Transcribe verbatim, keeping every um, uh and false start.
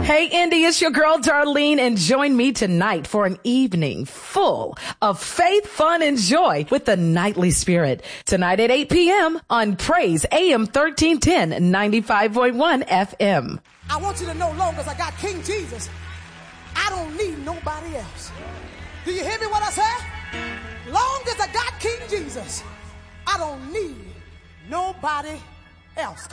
Hey, Indy, it's your girl, Darlene, and join me tonight for an evening full of faith, fun, and joy with the Nightly Spirit. Tonight at eight p.m. on Praise A M thirteen ten, ninety-five point one F M. I want you to know, long as I got King Jesus, I don't need nobody else. Do you hear me what I say? Long as I got King Jesus, I don't need nobody else.